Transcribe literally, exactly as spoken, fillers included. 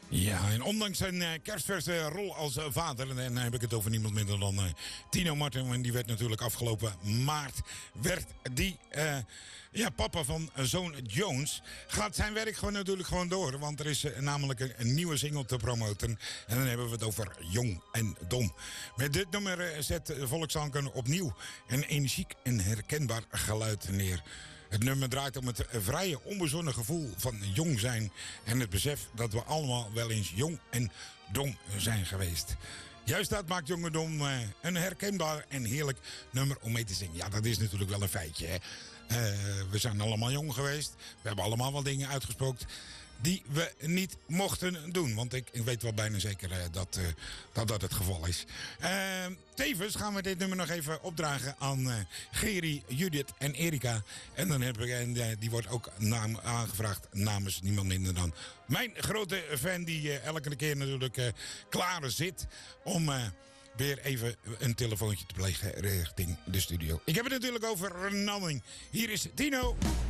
Ja, en ondanks zijn uh, kerstverse rol als uh, vader, en dan heb ik het over niemand minder dan uh, Tino Martin, en die werd natuurlijk afgelopen maart, werd die uh, ja, papa van uh, zoon Jones, gaat zijn werk gewoon natuurlijk gewoon door, want er is uh, namelijk een, een nieuwe single te promoten, en dan hebben we het over Jong en Dom. Met dit nummer uh, zet Volksanker opnieuw een energiek en herkenbaar geluid neer. Het nummer draait om het vrije, onbezonnen gevoel van jong zijn en het besef dat we allemaal wel eens jong en dom zijn geweest. Juist dat maakt Jong en Dom uh, een herkenbaar en heerlijk nummer om mee te zingen. Ja, dat is natuurlijk wel een feitje, hè. Uh, we zijn allemaal jong geweest. We hebben allemaal wel dingen uitgesproken die we niet mochten doen. Want ik, ik weet wel bijna zeker uh, dat, uh, dat dat het geval is. Uh, tevens gaan we dit nummer nog even opdragen aan uh, Geri, Judith en Erika. En dan heb ik, en, uh, die wordt ook naam, aangevraagd namens niemand minder dan mijn grote fan, die uh, elke keer natuurlijk uh, klaar zit om Uh, weer even een telefoontje te plegen richting de studio. Ik heb het natuurlijk over Renalling. Hier is Tino.